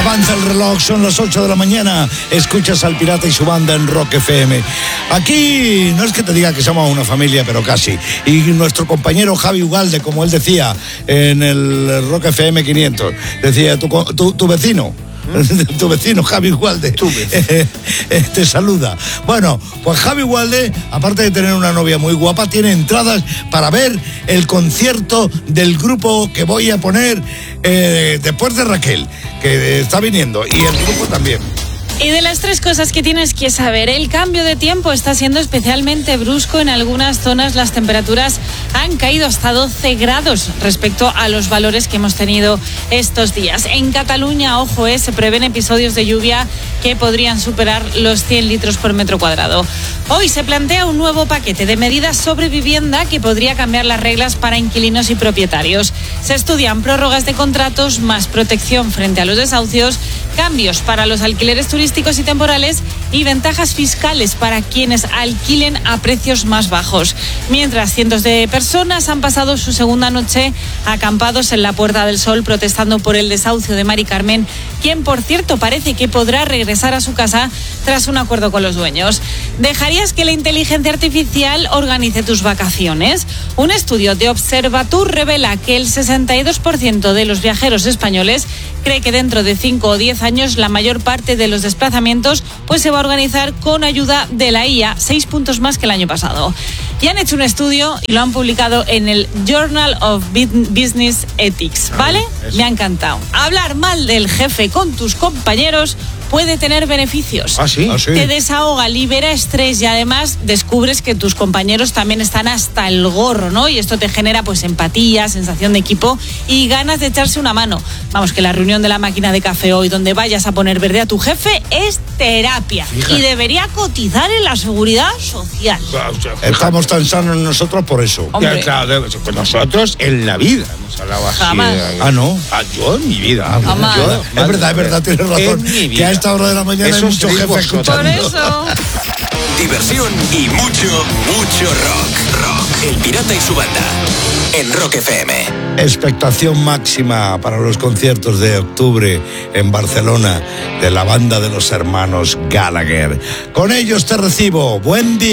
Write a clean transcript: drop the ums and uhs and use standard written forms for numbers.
Avanza el reloj, son las 8 de la mañana. Escuchas al Pirata y su banda en Rock FM. Aquí no es que te diga que somos una familia, pero casi. Y nuestro compañero Javi Ugalde, como él decía en el Rock FM 500, decía tu vecino. Tu vecino Javi Ugalde te saluda. Bueno, pues Javi Ugalde, aparte de tener una novia muy guapa, tiene entradas para ver el concierto del grupo que voy a poner después de Raquel, que está viniendo, y el grupo también. Y de las tres cosas que tienes que saber, el cambio de tiempo está siendo especialmente brusco. En algunas zonas las temperaturas han caído hasta 12 grados respecto a los valores que hemos tenido estos días. En Cataluña, ojo, se prevén episodios de lluvia que podrían superar los 100 litros por metro cuadrado. Hoy se plantea un nuevo paquete de medidas sobre vivienda que podría cambiar las reglas para inquilinos y propietarios. Se estudian prórrogas de contratos, más protección frente a los desahucios, cambios para los alquileres turísticos y temporales y ventajas fiscales para quienes alquilen a precios más bajos. Mientras, cientos de personas han pasado su segunda noche acampados en la Puerta del Sol protestando por el desahucio de Mari Carmen, quien, por cierto, parece que podrá regresar a su casa tras un acuerdo con los dueños. ¿Dejarías que la inteligencia artificial organice tus vacaciones? Un estudio de Observatur revela que el 62% de los viajeros españoles cree que dentro de 5 o 10 años la mayor parte de los desplazamientos pues se va a organizar con ayuda de la IA, 6 puntos más que el año pasado. Y han hecho un estudio y lo han publicado en el Journal of Business Ethics, ¿vale? Me ha encantado. Hablar mal del jefe con tus compañeros puede tener beneficios. ¿Ah, sí? Te desahoga, libera estrés y además descubres que tus compañeros también están hasta el gorro, ¿no? Y esto te genera pues empatía, sensación de equipo y ganas de echarse una mano. Vamos, que la reunión de la máquina de café hoy donde vayas a poner verde a tu jefe es terapia. Fíjate. Y debería cotizar en la seguridad social. Estamos tan sanos nosotros por eso. Ya, claro, pues nosotros en la vida hemos hablado así. Jamás. Ah, ¿no? Yo en mi vida. Jamás. Es verdad, tienes razón. Que a esta hora de la mañana eso hay mucho jefe escuchando. Por eso. Diversión y mucho rock. El Pirata y su banda en Rock FM. Expectación máxima para los conciertos de octubre en Barcelona de la banda de los hermanos Gallagher. Con ellos te recibo. Buen día.